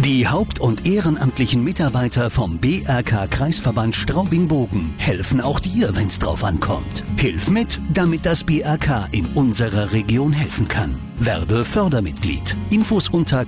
Die haupt- und ehrenamtlichen Mitarbeiter vom BRK Kreisverband Straubing-Bogen helfen auch dir, wenn's drauf ankommt. Hilf mit, damit das BRK in unserer Region helfen kann. Werde Fördermitglied. Infos unter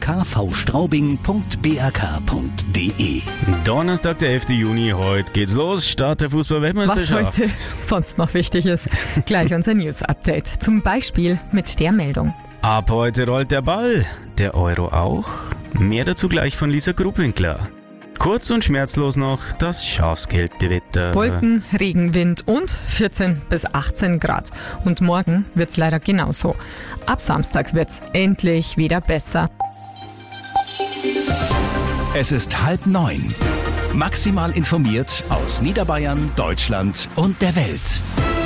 kvstraubing.brk.de. Donnerstag, der 11. Juni, heute geht's los. Start der Fußball-Weltmeisterschaft. Was heute sonst noch wichtig ist, gleich unser News-Update. Zum Beispiel mit der Meldung. Ab heute rollt der Ball. Der Euro auch. Mehr dazu gleich von Lisa Grubwinkler. Kurz und schmerzlos noch das Schafskälte-Wetter. Wolken, Regen, Wind und 14 bis 18 Grad. Und morgen wird's leider genauso. Ab Samstag wird's endlich wieder besser. Es ist 8:30. Maximal informiert aus Niederbayern, Deutschland und der Welt.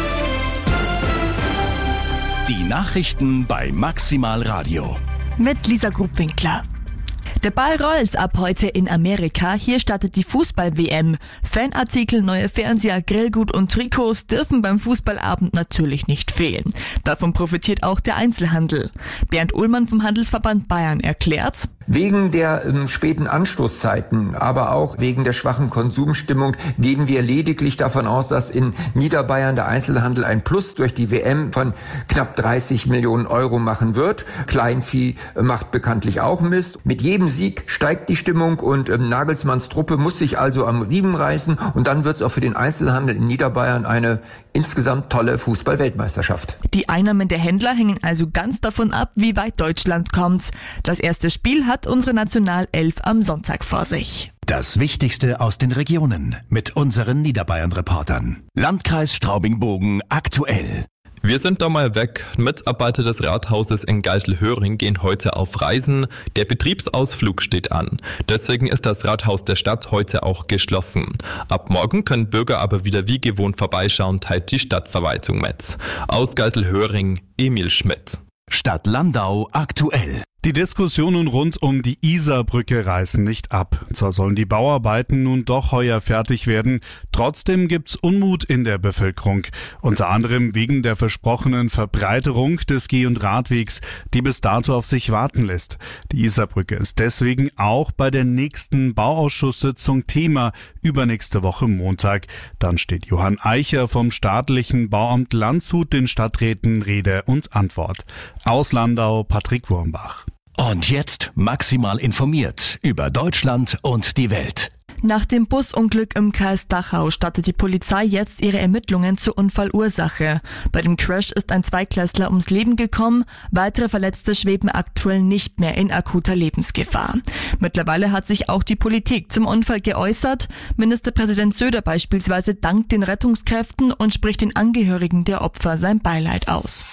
Die Nachrichten bei Maximal Radio. Mit Lisa Grubwinkler. Der Ball rollt ab heute in Amerika. Hier startet die Fußball-WM. Fanartikel, neue Fernseher, Grillgut und Trikots dürfen beim Fußballabend natürlich nicht fehlen. Davon profitiert auch der Einzelhandel. Bernd Uhlmann vom Handelsverband Bayern erklärt: Wegen der späten Anstoßzeiten, aber auch wegen der schwachen Konsumstimmung gehen wir lediglich davon aus, dass in Niederbayern der Einzelhandel ein Plus durch die WM von knapp 30 Millionen Euro machen wird. Kleinvieh macht bekanntlich auch Mist. Mit jedem Sieg steigt die Stimmung und Nagelsmanns Truppe muss sich also am Riemen reißen und dann wird es auch für den Einzelhandel in Niederbayern eine insgesamt tolle Fußball-Weltmeisterschaft. Die Einnahmen der Händler hängen also ganz davon ab, wie weit Deutschland kommt. Das erste Spiel hat unsere Nationalelf am Sonntag vor sich. Das Wichtigste aus den Regionen mit unseren Niederbayern-Reportern. Landkreis Straubing-Bogen aktuell. Wir sind da mal weg. Mitarbeiter des Rathauses in Geiselhöring gehen heute auf Reisen. Der Betriebsausflug steht an. Deswegen ist das Rathaus der Stadt heute auch geschlossen. Ab morgen können Bürger aber wieder wie gewohnt vorbeischauen, teilt die Stadtverwaltung mit. Aus Geiselhöring, Emil Schmidt. Stadt Landau aktuell. Die Diskussionen rund um die Isarbrücke reißen nicht ab. Zwar sollen die Bauarbeiten nun doch heuer fertig werden, trotzdem gibt's Unmut in der Bevölkerung. Unter anderem wegen der versprochenen Verbreiterung des Geh- und Radwegs, die bis dato auf sich warten lässt. Die Isarbrücke ist deswegen auch bei der nächsten Bauausschusssitzung Thema, übernächste Woche Montag. Dann steht Johann Eicher vom staatlichen Bauamt Landshut den Stadträten Rede und Antwort. Aus Landau, Patrick Wurmbach. Und jetzt maximal informiert über Deutschland und die Welt. Nach dem Busunglück im Kreis Dachau startet die Polizei jetzt ihre Ermittlungen zur Unfallursache. Bei dem Crash ist ein Zweiklässler ums Leben gekommen. Weitere Verletzte schweben aktuell nicht mehr in akuter Lebensgefahr. Mittlerweile hat sich auch die Politik zum Unfall geäußert. Ministerpräsident Söder beispielsweise dankt den Rettungskräften und spricht den Angehörigen der Opfer sein Beileid aus.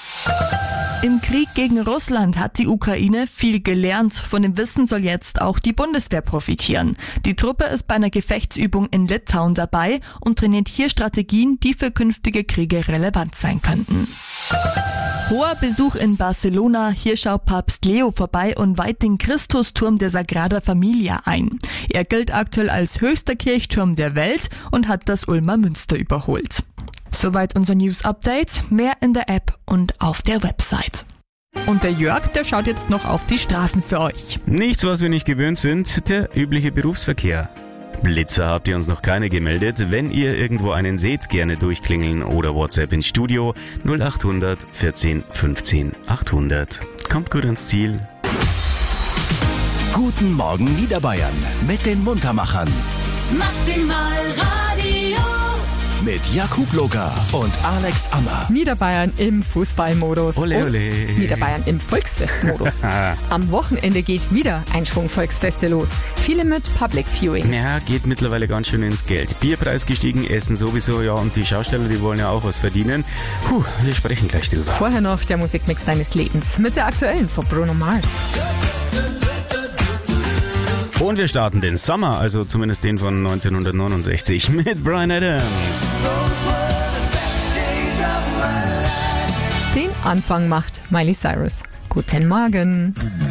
Im Krieg gegen Russland hat die Ukraine viel gelernt. Von dem Wissen soll jetzt auch die Bundeswehr profitieren. Die Truppe ist bei einer Gefechtsübung in Litauen dabei und trainiert hier Strategien, die für künftige Kriege relevant sein könnten. Hoher Besuch in Barcelona. Hier schaut Papst Leo vorbei und weiht den Christusturm der Sagrada Familia ein. Er gilt aktuell als höchster Kirchturm der Welt und hat das Ulmer Münster überholt. Soweit unser News-Update. Mehr in der App und auf der Website. Und der Jörg, der schaut jetzt noch auf die Straßen für euch. Nichts, was wir nicht gewöhnt sind, der übliche Berufsverkehr. Blitzer habt ihr uns noch keine gemeldet. Wenn ihr irgendwo einen seht, gerne durchklingeln oder WhatsApp ins Studio 0800 14 15 800. Kommt gut ans Ziel. Guten Morgen Niederbayern mit den Muntermachern. Maximal Radio. Mit Jakub Locker und Alex Ammer. Niederbayern im Fußballmodus. Ole, ole. Und Niederbayern im Volksfestmodus. Am Wochenende geht wieder ein Schwung Volksfeste los. Viele mit Public Viewing. Ja, geht mittlerweile ganz schön ins Geld. Bierpreis gestiegen, Essen sowieso, ja, und die Schausteller, die wollen ja auch was verdienen. Wir sprechen gleich drüber. Vorher noch der Musikmix deines Lebens mit der aktuellen von Bruno Mars. Und wir starten den Sommer, also zumindest den von 1969 mit Bryan Adams. Den Anfang macht Miley Cyrus. Guten Morgen.